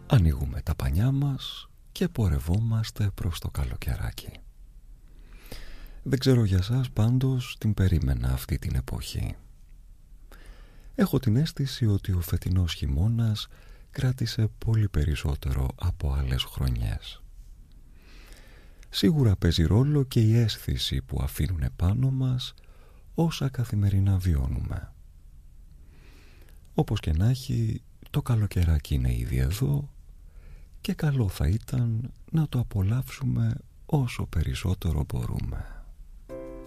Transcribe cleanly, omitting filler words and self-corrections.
Ανοίγουμε τα πανιά μας και πορευόμαστε προς το καλοκαιράκι. Δεν ξέρω για σας, πάντως την περίμενα αυτή την εποχή. Έχω την αίσθηση ότι ο φετινός χειμώνας κράτησε πολύ περισσότερο από άλλες χρονιές. Σίγουρα παίζει ρόλο και η αίσθηση που αφήνουν επάνω μας όσα καθημερινά βιώνουμε. Όπως και να έχει, το καλοκαιράκι είναι ήδη εδώ και καλό θα ήταν να το απολαύσουμε όσο περισσότερο μπορούμε.